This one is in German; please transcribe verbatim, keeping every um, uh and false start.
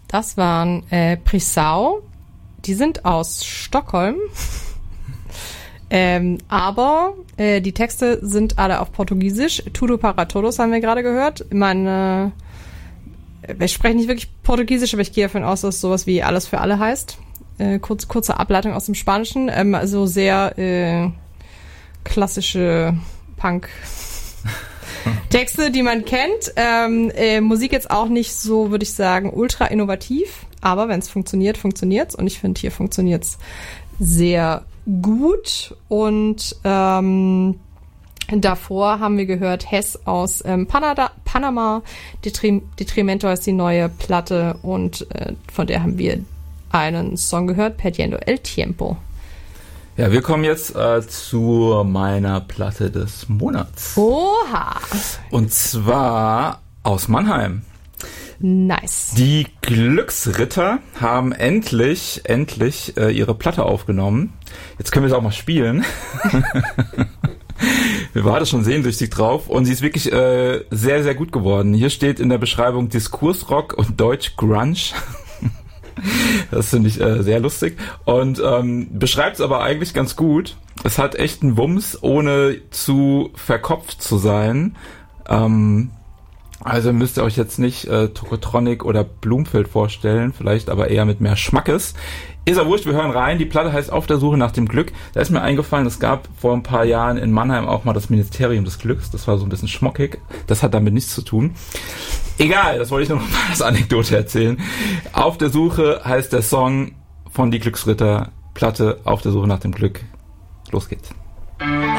das waren äh, Prisau. Die sind aus Stockholm. ähm, aber äh, die Texte sind alle auf Portugiesisch. Tudo para todos haben wir gerade gehört. Meine, äh, ich spreche nicht wirklich Portugiesisch, aber ich gehe davon aus, dass es sowas wie alles für alle heißt. Äh, kurz, kurze Ableitung aus dem Spanischen. Ähm, also sehr äh, klassische Punk- Texte, die man kennt. Ähm, äh, Musik jetzt auch nicht so, würde ich sagen, ultra innovativ. Aber wenn es funktioniert, funktioniert's. Und ich finde, hier funktioniert's sehr gut. Und ähm, davor haben wir gehört Hess aus ähm, Panada, Panama. Detrim- Detrimento ist die neue Platte. Und äh, von der haben wir einen Song gehört, Perdiendo el Tiempo. Ja, wir kommen jetzt äh, zu meiner Platte des Monats. Oha! Und zwar aus Mannheim. Nice. Die Glücksritter haben endlich, endlich äh, ihre Platte aufgenommen. Jetzt können wir es auch mal spielen. Wir warten schon sehnsüchtig drauf und sie ist wirklich äh, sehr, sehr gut geworden. Hier steht in der Beschreibung Diskursrock und Deutsch Grunge. Das finde ich äh, sehr lustig und ähm, beschreibt es aber eigentlich ganz gut. Es hat echt einen Wumms, ohne zu verkopft zu sein. Ähm, also müsst ihr euch jetzt nicht äh, Tokotronic oder Blumfeld vorstellen, vielleicht aber eher mit mehr Schmackes. Ist ja wurscht, wir hören rein. Die Platte heißt Auf der Suche nach dem Glück. Da ist mir eingefallen, es gab vor ein paar Jahren in Mannheim auch mal das Ministerium des Glücks. Das war so ein bisschen schmockig. Das hat damit nichts zu tun. Egal, das wollte ich nur noch mal als Anekdote erzählen. Auf der Suche heißt der Song von Die Glücksritter. Platte Auf der Suche nach dem Glück. Los geht's.